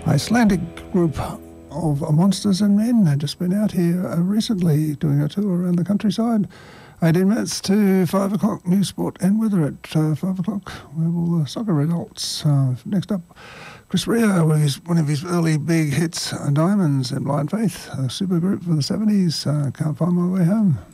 Icelandic group of Monsters and Men. They've just been out here recently doing a tour around the countryside. 18 minutes to 5 o'clock, news, sport and weather at 5 o'clock. We have all the soccer results. Next up, Chris Rea with one of his early big hits, Diamonds, and Blind Faith, a super group from the 70s. Can't Find My Way Home.